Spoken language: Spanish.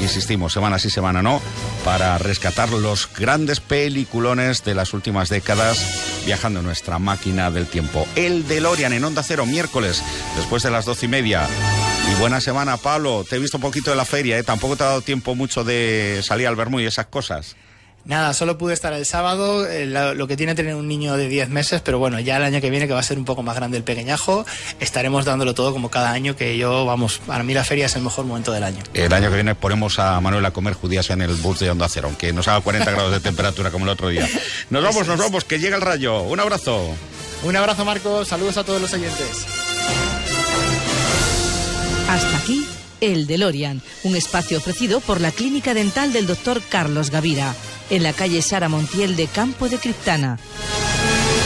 insistimos, semana sí, semana no, para rescatar los grandes peliculones de las últimas décadas, viajando en nuestra máquina del tiempo. El DeLorean en Onda Cero, miércoles, después de las 12:30. Y buena semana, Pablo. Te he visto un poquito de la feria, ¿eh? Tampoco te ha dado tiempo mucho de salir al Bermú y esas cosas. Nada, solo pude estar el sábado, lo que tiene tener un niño de 10 meses, pero bueno, ya el año que viene, que va a ser un poco más grande el pequeñajo, estaremos dándolo todo como cada año, que yo, vamos, para mí la feria es el mejor momento del año. El año que viene ponemos a Manuel a comer judías en el bus de Onda Cero, aunque nos haga 40 grados de temperatura como el otro día. Nos vamos, que llega el rayo. Un abrazo. Un abrazo, Marcos, saludos a todos los oyentes. Hasta aquí, el DeLorean, un espacio ofrecido por la Clínica Dental del Dr. Carlos Gavira, en la calle Sara Montiel de Campo de Criptana.